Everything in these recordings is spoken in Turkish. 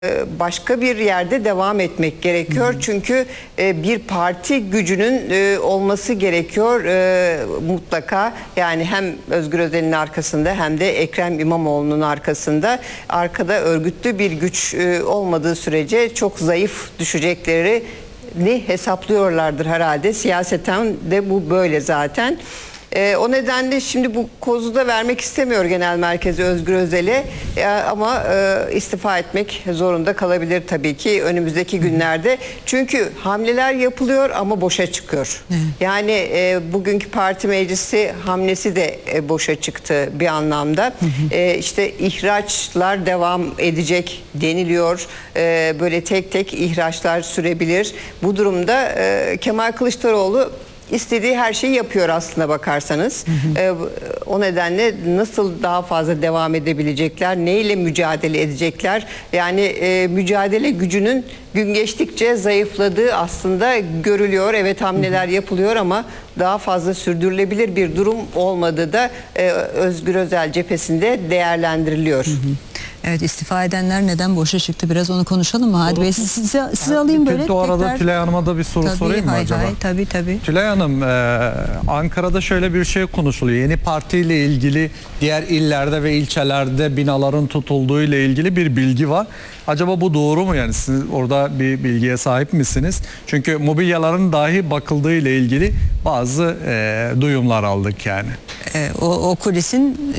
Başka bir yerde devam etmek gerekiyor. Çünkü bir parti gücünün olması gerekiyor mutlaka. Yani hem Özgür Özel'in arkasında hem de Ekrem İmamoğlu'nun arkada örgütlü bir güç olmadığı sürece çok zayıf düşeceklerini hesaplıyorlardır herhalde. Siyaseten de bu böyle zaten. O nedenle şimdi bu kozu da vermek istemiyor Genel Merkezi Özgür Özel'e ama istifa etmek zorunda kalabilir tabii ki önümüzdeki günlerde. Çünkü hamleler yapılıyor ama boşa çıkıyor. Yani bugünkü parti meclisi hamlesi de boşa çıktı bir anlamda. İşte ihraçlar devam edecek deniliyor. Böyle tek tek ihraçlar sürebilir. Bu durumda Kemal Kılıçdaroğlu İstediği her şeyi yapıyor aslına bakarsanız. O nedenle nasıl daha fazla devam edebilecekler, neyle mücadele edecekler? Yani mücadele gücünün gün geçtikçe zayıfladığı aslında görülüyor. Evet, hamleler yapılıyor ama daha fazla sürdürülebilir bir durum olmadığı da Özgür Özel cephesinde değerlendiriliyor. Evet, istifa edenler neden boşa çıktı? Biraz onu konuşalım mı? Hadi Bey, sizi alayım böyle. O arada Tülay Hanım'a da bir soru sorayım mı acaba? Tabii. Tülay Hanım, Ankara'da şöyle bir şey konuşuluyor. Yeni partiyle ilgili diğer illerde ve ilçelerde binaların tutulduğu ile ilgili bir bilgi var. Acaba bu doğru mu? Yani siz orada bir bilgiye sahip misiniz? Çünkü mobilyaların dahi bakıldığı ile ilgili bazı duyumlar aldık yani. O kulisin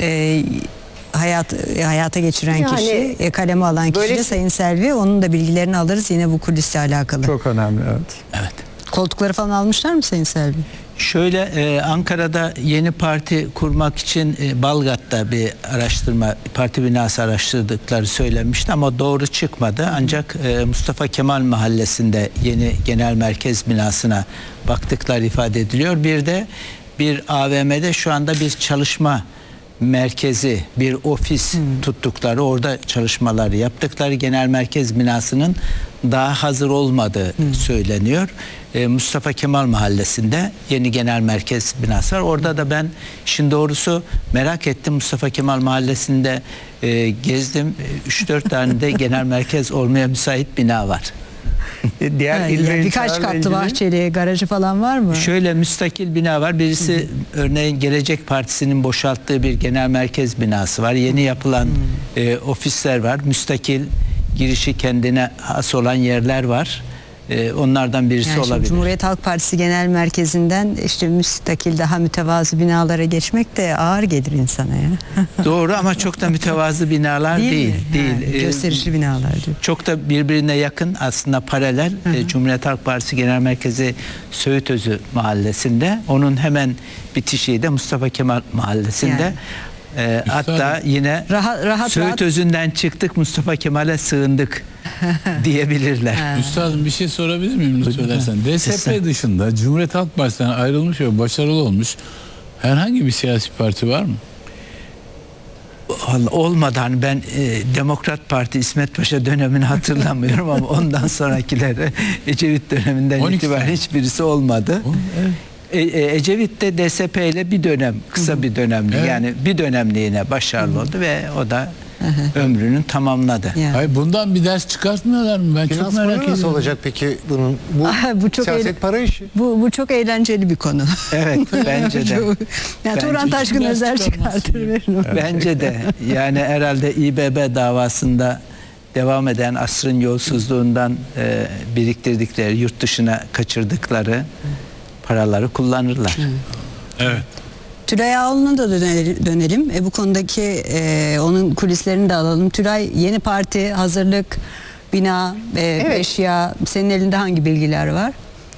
hayata geçiren kişi, kaleme alan kişi de Sayın Selvi. Onun da bilgilerini alırız yine bu kulisle alakalı. Çok önemli, evet. Koltukları falan almışlar mı Sayın Selvi? Şöyle, Ankara'da yeni parti kurmak için Balgat'ta bir parti binası araştırdıkları söylenmişti ama doğru çıkmadı. Ancak Mustafa Kemal Mahallesi'nde yeni genel merkez binasına baktıkları ifade ediliyor. Bir de bir AVM'de şu anda bir çalışma merkezi, bir ofis tuttukları, orada çalışmaları yaptıkları genel merkez binasının daha hazır olmadığı söyleniyor. Mustafa Kemal Mahallesi'nde yeni genel merkez binası var. Orada da ben işin doğrusu merak ettim. Mustafa Kemal Mahallesi'nde gezdim. 3-4 tane de genel merkez olmaya müsait bina var. Diğer birkaç katlı bahçeli, garajı falan var mı? Şöyle müstakil bina var. Birisi örneğin Gelecek Partisi'nin boşalttığı bir genel merkez binası var. Yeni yapılan ofisler var. Müstakil, girişi kendine has olan yerler var. Onlardan birisi olabilir. Cumhuriyet Halk Partisi Genel Merkezi'nden işte müstakil, daha mütevazı binalara geçmek de ağır gelir insana ya. Doğru ama çok da mütevazı binalar değil. Gösterişli binalar diyor. Çok da birbirine yakın, aslında paralel. Cumhuriyet Halk Partisi Genel Merkezi Söğütözü Mahallesi'nde. Onun hemen bitişiği de Mustafa Kemal Mahallesi'nde. Hatta yine Söğütözü'nden çıktık, Mustafa Kemal'e sığındık diyebilirler. Üstadım, bir şey sorabilir miyim söylersen? DSP dışında Cumhuriyet Halk Partisi'nden ayrılmış ve başarılı olmuş herhangi bir siyasi parti var mı? Olmadan ben Demokrat Parti İsmet Paşa dönemini hatırlamıyorum ama ondan sonrakileri Ecevit döneminden itibaren hiçbirisi olmadı. Ecevit de DSP ile bir dönem, kısa bir dönemli, yani bir dönemliğine başarılı oldu ve o da ömrünün tamamladı. Hayır, bundan bir ders çıkartmıyorlar mı? Ben çok merak ediyorum. Nasıl olacak peki bunun? Bu çok siyaset para işi. Bu çok eğlenceli bir konu. Evet, bence de. Turan Taşkın özel çıkartır. Bence de. Yani herhalde İBB davasında devam eden asrın yolsuzluğundan biriktirdikleri, yurt dışına kaçırdıkları paraları kullanırlar. Evet. Tülay Ağoğlu'na da dönelim. Bu konudaki onun kulislerini de alalım. Tülay, yeni parti, hazırlık, bina, eşya, senin elinde hangi bilgiler var?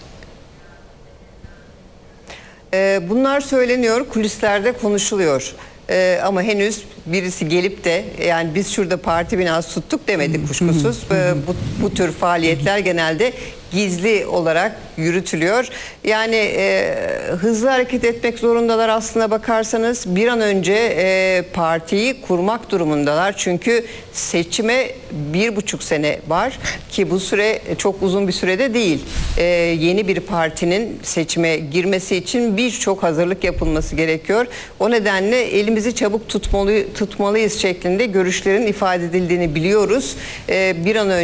Bunlar söyleniyor, kulislerde konuşuluyor. Ama henüz birisi gelip de yani biz şurada parti binası tuttuk demedi kuşkusuz. Bu tür faaliyetler genelde gizli olarak yürütülüyor. Yani hızlı hareket etmek zorundalar aslına bakarsanız. Bir an önce partiyi kurmak durumundalar. Çünkü seçime 1,5 sene var ki bu süre çok uzun bir sürede değil. Yeni bir partinin seçime girmesi için birçok hazırlık yapılması gerekiyor. O nedenle elimizi çabuk tutmalıyız şeklinde görüşlerin ifade edildiğini biliyoruz. Bir an önce